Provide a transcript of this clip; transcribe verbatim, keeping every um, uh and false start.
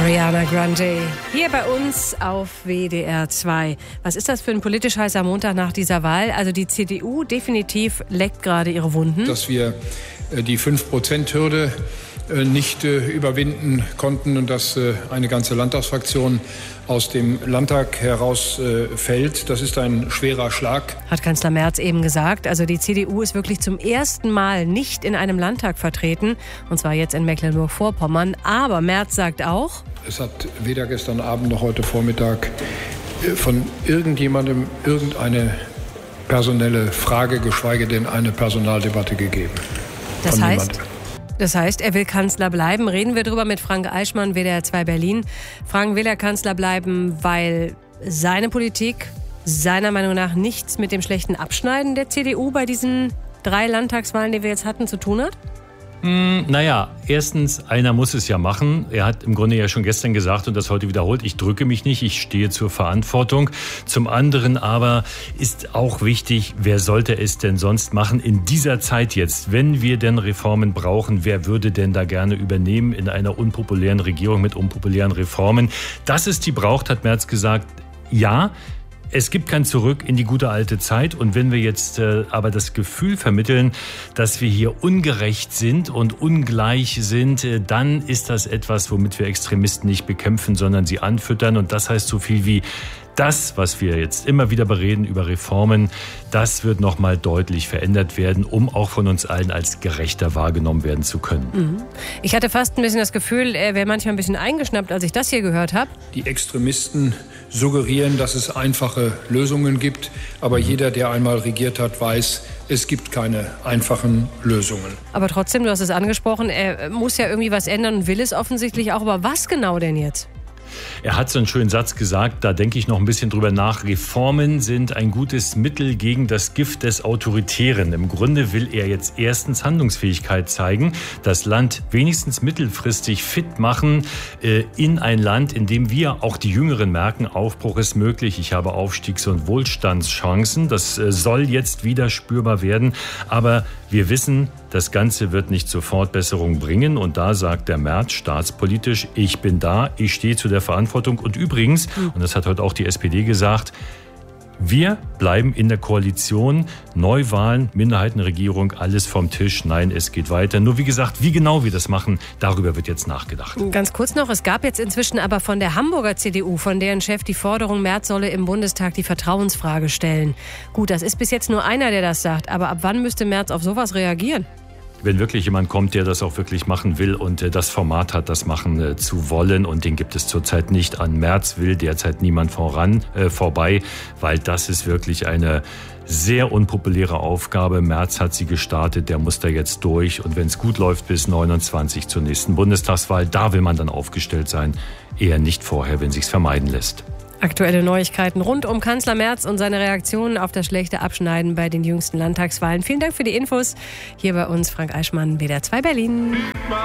Ariana Grande, hier bei uns auf W D R zwei. Was ist das für ein politisch heißer Montag nach dieser Wahl? Also die C D U definitiv leckt gerade ihre Wunden. Dass wir die fünf Prozent Hürde nicht überwinden konnten und dass eine ganze Landtagsfraktion aus dem Landtag herausfällt, das ist ein schwerer Schlag. Hat Kanzler Merz eben gesagt. Also die C D U ist wirklich zum ersten Mal nicht in einem Landtag vertreten. Und zwar jetzt in Mecklenburg-Vorpommern. Aber Merz sagt auch: Es hat weder gestern Abend noch heute Vormittag von irgendjemandem irgendeine personelle Frage, geschweige denn eine Personaldebatte gegeben. Das heißt, das heißt, er will Kanzler bleiben. Reden wir drüber mit Frank Eichmann, W D R zwei Berlin. Frank, will er Kanzler bleiben, weil seine Politik seiner Meinung nach nichts mit dem schlechten Abschneiden der C D U bei diesen drei Landtagswahlen, die wir jetzt hatten, zu tun hat? Hm, naja, erstens, einer muss es ja machen. Er hat im Grunde ja schon gestern gesagt und das heute wiederholt: Ich drücke mich nicht, ich stehe zur Verantwortung. Zum anderen aber ist auch wichtig, wer sollte es denn sonst machen in dieser Zeit jetzt? Wenn wir denn Reformen brauchen, wer würde denn da gerne übernehmen in einer unpopulären Regierung mit unpopulären Reformen? Dass es die braucht, hat Merz gesagt, ja. Es gibt kein Zurück in die gute alte Zeit. Und wenn wir jetzt äh, aber das Gefühl vermitteln, dass wir hier ungerecht sind und ungleich sind, äh, dann ist das etwas, womit wir Extremisten nicht bekämpfen, sondern sie anfüttern. Und das heißt so viel wie: Das, was wir jetzt immer wieder bereden über Reformen, das wird nochmal deutlich verändert werden, um auch von uns allen als gerechter wahrgenommen werden zu können. Mhm. Ich hatte fast ein bisschen das Gefühl, er wäre manchmal ein bisschen eingeschnappt, als ich das hier gehört habe. Die Extremisten suggerieren, dass es einfache Lösungen gibt. Aber mhm. jeder, der einmal regiert hat, weiß, es gibt keine einfachen Lösungen. Aber trotzdem, du hast es angesprochen, er muss ja irgendwie was ändern und will es offensichtlich auch. Aber was genau denn jetzt? Er hat so einen schönen Satz gesagt, da denke ich noch ein bisschen drüber nach. Reformen sind ein gutes Mittel gegen das Gift des Autoritären. Im Grunde will er jetzt erstens Handlungsfähigkeit zeigen, das Land wenigstens mittelfristig fit machen äh, in ein Land, in dem wir, auch die Jüngeren, merken, Aufbruch ist möglich. Ich habe Aufstiegs- und Wohlstandschancen. Das äh, soll jetzt wieder spürbar werden. Aber wir wissen, das Ganze wird nicht sofort Besserung bringen. Und da sagt der Merz staatspolitisch: Ich bin da, ich stehe zu der Verantwortung. Und übrigens, und das hat heute auch die S P D gesagt, wir bleiben in der Koalition. Neuwahlen, Minderheitenregierung, alles vom Tisch. Nein, es geht weiter. Nur wie gesagt, wie genau wir das machen, darüber wird jetzt nachgedacht. Ganz kurz noch, es gab jetzt inzwischen aber von der Hamburger C D U, von deren Chef die Forderung, Merz solle im Bundestag die Vertrauensfrage stellen. Gut, das ist bis jetzt nur einer, der das sagt. Aber ab wann müsste Merz auf sowas reagieren? Wenn wirklich jemand kommt, der das auch wirklich machen will und das Format hat, das machen zu wollen, und den gibt es zurzeit nicht. An Merz will derzeit niemand voran, äh, vorbei, weil das ist wirklich eine sehr unpopuläre Aufgabe. Merz hat sie gestartet, der muss da jetzt durch. Und wenn es gut läuft, bis neunundzwanzig zur nächsten Bundestagswahl, da will man dann aufgestellt sein. Eher nicht vorher, wenn sich's vermeiden lässt. Aktuelle Neuigkeiten rund um Kanzler Merz und seine Reaktionen auf das schlechte Abschneiden bei den jüngsten Landtagswahlen. Vielen Dank für die Infos. Hier bei uns Frank Eichmann, W D R zwei Berlin.